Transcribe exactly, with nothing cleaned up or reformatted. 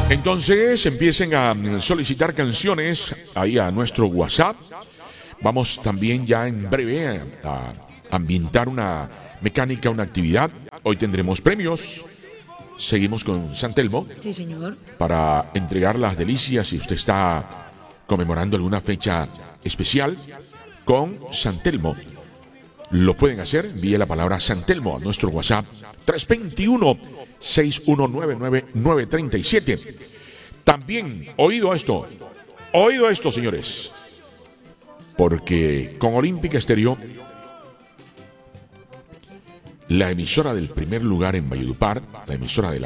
Entonces empiecen a solicitar canciones ahí a nuestro WhatsApp. Vamos también ya en breve a ambientar una mecánica, una actividad. Hoy tendremos premios. Seguimos con San Telmo. Sí, señor. Para entregar las delicias, si usted está conmemorando alguna fecha especial con San Telmo. Lo pueden hacer, envíe la palabra San Telmo a nuestro WhatsApp tres dos uno, seis uno nueve nueve, nueve tres siete. También, oído esto, oído esto, señores, porque con Olímpica Estéreo, la emisora del primer lugar en Valledupar, la emisora de la